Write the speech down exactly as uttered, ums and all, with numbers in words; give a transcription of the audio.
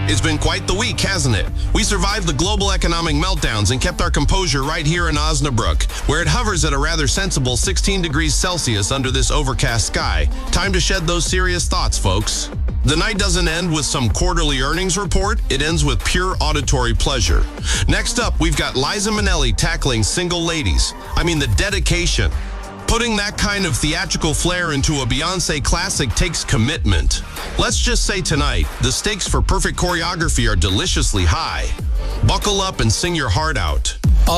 It's been quite the week, hasn't it? We survived the global economic meltdowns and kept our composure right here in Osnabrück, where it hovers at a rather sensible sixteen degrees Celsius under this overcast sky. Time to shed those serious thoughts, folks. The night doesn't end with some quarterly earnings report. It ends with pure auditory pleasure. Next up, we've got Liza Minnelli tackling Single Ladies. I mean, the dedication. Putting that kind of theatrical flair into a Beyoncé classic takes commitment. Let's just say tonight, the stakes for perfect choreography are deliciously high. Buckle up and sing your heart out.